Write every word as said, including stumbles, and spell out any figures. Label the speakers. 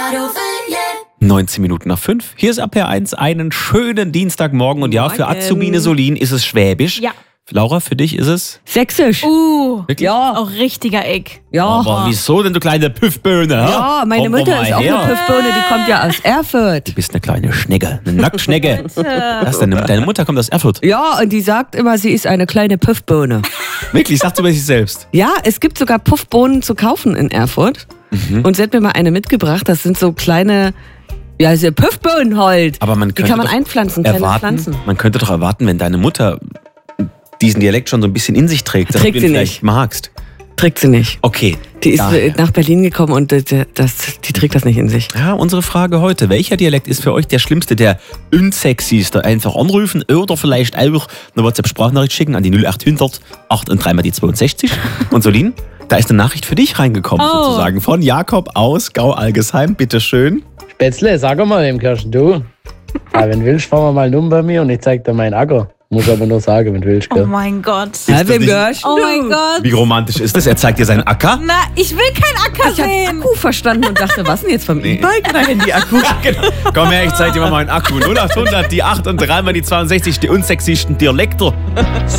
Speaker 1: neunzehn Minuten nach fünf. Hier ist A P R eins. Einen schönen Dienstagmorgen. Und ja, für Azubine Solin ist es Schwäbisch.
Speaker 2: Ja.
Speaker 1: Laura, für dich ist es?
Speaker 3: Sächsisch.
Speaker 2: Uh,
Speaker 1: Wirklich?
Speaker 3: Ja.
Speaker 2: auch richtiger Eck.
Speaker 3: Ja.
Speaker 1: Aber wieso denn, du kleine Püffböhne?
Speaker 3: Ja, meine
Speaker 1: Komm doch
Speaker 3: Mutter
Speaker 1: mal
Speaker 3: ist auch
Speaker 1: her.
Speaker 3: eine Püffbirne, die kommt ja aus Erfurt.
Speaker 1: Du bist eine kleine Schnecke, eine Nacktschnecke. Was, deine, deine Mutter kommt aus Erfurt.
Speaker 3: Ja, und die sagt immer, sie ist eine kleine Püffbirne.
Speaker 1: Wirklich, sagt sie über sich selbst.
Speaker 3: Ja, es gibt sogar Puffbohnen zu kaufen in Erfurt.
Speaker 1: Mhm.
Speaker 3: Und sie hat mir mal eine mitgebracht. Das sind so kleine, ja, so Puffbohnen halt.
Speaker 1: Aber man
Speaker 3: Die
Speaker 1: könnte
Speaker 3: kann man
Speaker 1: doch
Speaker 3: einpflanzen, kleine
Speaker 1: erwarten,
Speaker 3: Pflanzen.
Speaker 1: man könnte doch erwarten, wenn deine Mutter diesen Dialekt schon so ein bisschen in sich trägt, dass
Speaker 3: Trägt
Speaker 1: du ihn
Speaker 3: sie
Speaker 1: vielleicht
Speaker 3: nicht.
Speaker 1: magst.
Speaker 3: Trägt sie nicht.
Speaker 1: Okay.
Speaker 3: Die ist
Speaker 1: daher.
Speaker 3: äh, nach Berlin gekommen und äh, das, die trägt das nicht in sich.
Speaker 1: Ja, unsere Frage heute. Welcher Dialekt ist für euch der schlimmste, der unsexyste? Einfach anrufen oder vielleicht auch eine WhatsApp-Sprachnachricht schicken an die null achthundert acht und drei mal die zweiundsechzig. Und Solin, da ist eine Nachricht für dich reingekommen,
Speaker 2: Oh.
Speaker 1: sozusagen, von Jakob aus Gau-Algesheim. Bitteschön.
Speaker 4: Spätzle, sag mal dem Kirschen, du. Ja, wenn du willst, fahren wir mal nun bei mir und ich zeig dir meinen Acker. Muss aber nur sagen, wenn du willst,
Speaker 2: Oh
Speaker 4: gell?
Speaker 2: mein Gott.
Speaker 3: Ja,
Speaker 1: das
Speaker 3: wem
Speaker 1: nicht-
Speaker 3: gehörst
Speaker 2: Oh
Speaker 3: du?
Speaker 2: mein Gott.
Speaker 1: Wie romantisch ist das? Er zeigt dir seinen Acker.
Speaker 2: Na, ich will kein Acker
Speaker 3: Ich habe
Speaker 2: sehen.
Speaker 3: Akku verstanden und dachte, was denn jetzt vom E-Bike oder Handy-Akku?
Speaker 1: Genau. Komm her, ich zeig dir mal meinen Akku. null achthundert, die acht und drei mal die zweiundsechzig, die unsexiesten Dialekte.